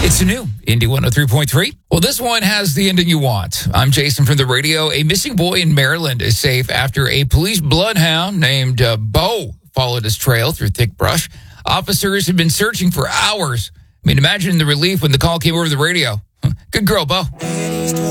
It's a new Indy 103.3. Well, this one has the ending you want. I'm Jason from the radio. A missing boy in Maryland is safe after a police bloodhound named Bo followed his trail through thick brush. Officers have been searching for hours. I mean, imagine the relief when the call came over the radio. Good girl, Bo.